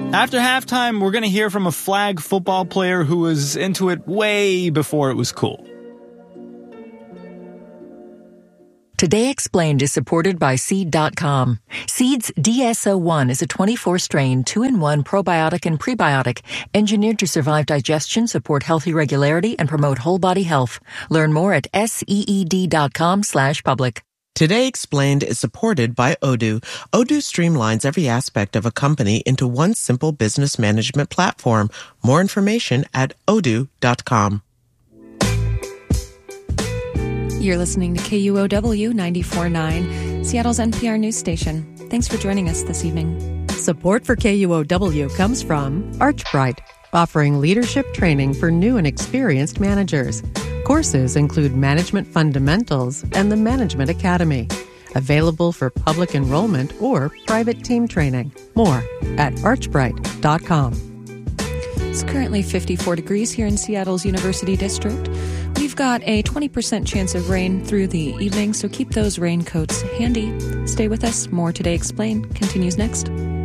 After halftime, we're going to hear from a flag football player who was into it way before it was cool. Today Explained is supported by Seed.com. Seed's DSO1 is a 24-strain, 2-in-1 probiotic and prebiotic engineered to survive digestion, support healthy regularity, and promote whole-body health. Learn more at seed.com/public. Today Explained is supported by Odoo. Odoo streamlines every aspect of a company into one simple business management platform. More information at odoo.com. You're listening to KUOW 94.9, Seattle's NPR news station. Thanks for joining us this evening. Support for KUOW comes from ArchBright, offering leadership training for new and experienced managers. Courses include Management Fundamentals and the Management Academy. Available for public enrollment or private team training. More at archbright.com. It's currently 54 degrees here in Seattle's University District. We've got a 20% chance of rain through the evening, so keep those raincoats handy. Stay with us. More Today Explained continues next.